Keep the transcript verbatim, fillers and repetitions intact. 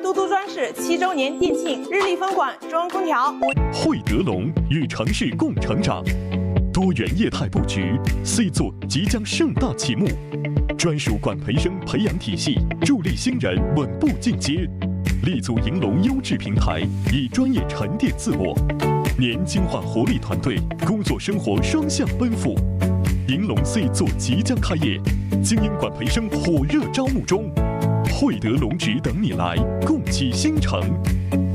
都都专事七周年店庆，日立分馆中央空调。 汇德龙与城市共成长，多元业态布局 ，C 座即将盛大启幕，专属管培生培养体系助力新人稳步进阶，立足银龙优质平台，以专业沉淀自我，年轻化活力团队，工作生活双向奔赴。银龙 C 座即将开业，精英管培生火热招募中，汇德龙职等你来，共启新城。